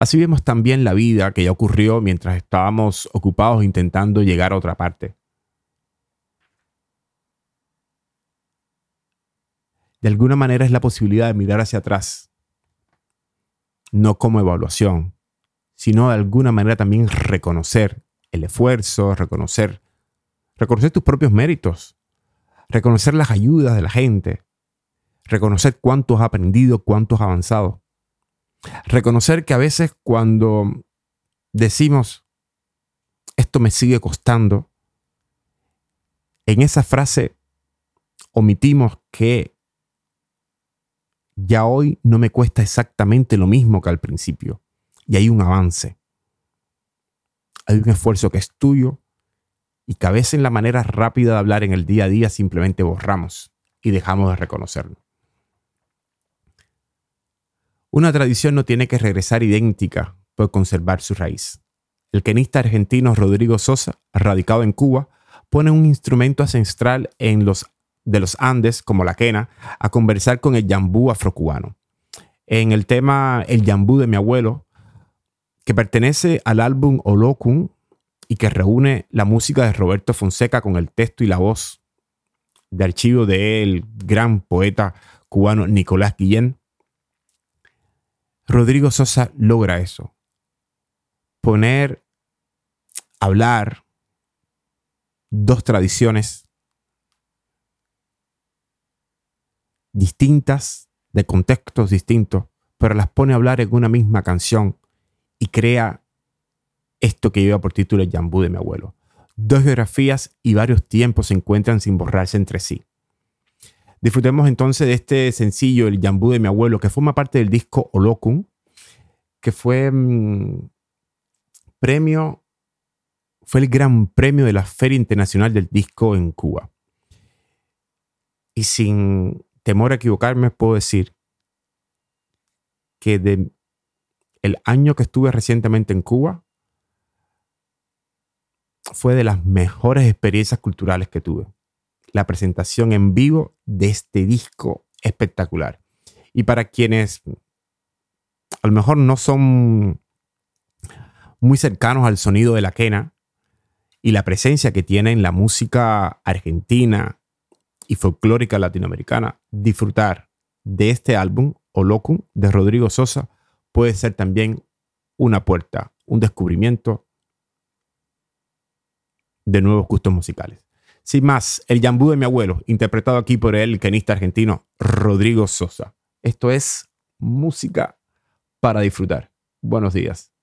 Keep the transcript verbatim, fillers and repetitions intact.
Así vemos también la vida que ya ocurrió mientras estábamos ocupados intentando llegar a otra parte. De alguna manera es la posibilidad de mirar hacia atrás, no como evaluación, sino de alguna manera también reconocer el esfuerzo, reconocer, reconocer tus propios méritos, reconocer las ayudas de la gente, reconocer cuánto has aprendido, cuánto has avanzado. Reconocer que a veces cuando decimos esto me sigue costando, en esa frase omitimos que ya hoy no me cuesta exactamente lo mismo que al principio. Y hay un avance. Hay un esfuerzo que es tuyo y que a veces en la manera rápida de hablar en el día a día simplemente borramos y dejamos de reconocerlo. Una tradición no tiene que regresar idéntica por conservar su raíz. El quenista argentino Rodrigo Sosa, radicado en Cuba, pone un instrumento ancestral en los, de los Andes, como la quena, a conversar con el yambú afrocubano. En el tema El Yambú de mi abuelo, que pertenece al álbum Olokun y que reúne la música de Roberto Fonseca con el texto y la voz de archivo del gran poeta cubano Nicolás Guillén, Rodrigo Sosa logra eso. Poner, hablar dos tradiciones distintas, de contextos distintos, pero las pone a hablar en una misma canción y crea esto que lleva por título El Yambú de mi abuelo. Dos geografías y varios tiempos se encuentran sin borrarse entre sí. Disfrutemos entonces de este sencillo, El Yambú de mi abuelo, que forma parte del disco Olokun, que fue mmm, premio, fue el gran premio de la Feria Internacional del Disco en Cuba. Y sin temor a equivocarme, puedo decir que de el año que estuve recientemente en Cuba fue de las mejores experiencias culturales que tuve. La presentación en vivo de este disco espectacular. Y para quienes a lo mejor no son muy cercanos al sonido de la quena y la presencia que tiene en la música argentina y folclórica latinoamericana, disfrutar de este álbum Olokun de Rodrigo Sosa puede ser también una puerta, un descubrimiento de nuevos gustos musicales. Sin más, El Yambú de mi abuelo, interpretado aquí por el quenista argentino Rodrigo Sosa. Esto es música para disfrutar. Buenos días.